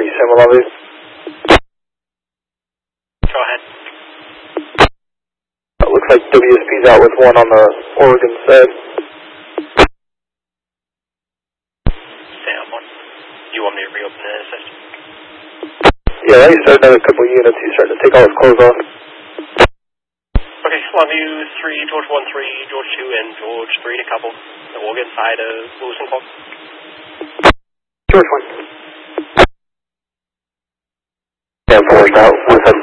3, Sam, love you. Go ahead. It looks like WSP's out with 1 on the Oregon side. Sam, 1. You want me to reopen the system? Yeah, I started another couple units. He's starting to take all his clothes off. Okay, Longview 3, George 1, 3, George 2, and George 3 to couple. The Oregon side of Lewis and Clark. George 1. Yeah, 4's out with him.